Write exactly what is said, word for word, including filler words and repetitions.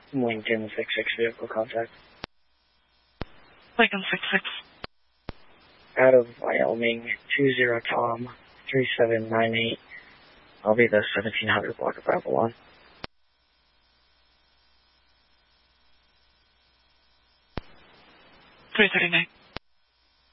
Lincoln six six vehicle contact. Lincoln six six. Out of Wyoming, two zero Tom, three seven nine eight. I'll be the seventeen hundred block of Avalon. three thirty-nine.